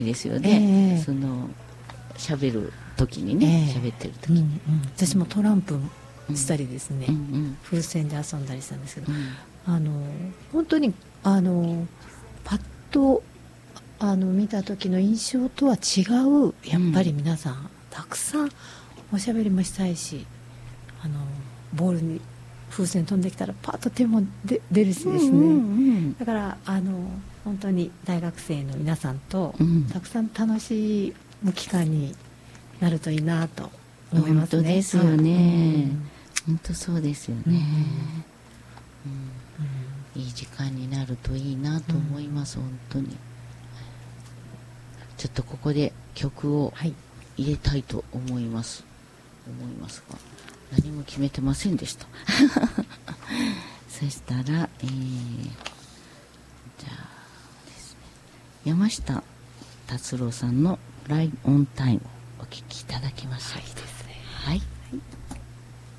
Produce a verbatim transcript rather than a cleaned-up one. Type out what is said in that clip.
ですよね、 えー、 その喋る時にね、喋、えー、ってる時に、うんうん、 私もトランプしたりですね、 うんうん、 風船で遊んだりしたんですけど、 うん、 あの本当にあのパッとあの見た時の印象とは違う、やっぱり皆さん、うん、たくさんおしゃべりもしたいし、あのボールに風船飛んできたらパッと手もで出るしですね、うんうんうん、だからあの本当に大学生の皆さんと、うん、たくさん楽しむ期間になるといいなと思いますね。 本当ですよね、うん、本当そうですよね、うんうんうん、いい時間になるといいなと思います、うん、本当に。ちょっとここで曲を入れたいと思います、はい、思いますが何も決めてませんでしたそしたら、えー、じゃあですね、山下達郎さんの「ラインオンタイム」お聴きいただきます。はい。